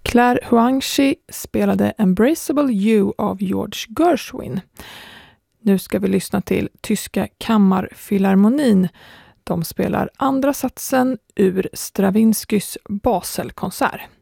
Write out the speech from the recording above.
Claire Huangshi spelade Embraceable You av George Gershwin. Nu ska vi lyssna till tyska kammarfilharmonin. De spelar andra satsen ur Stravinskys Baselkonsert.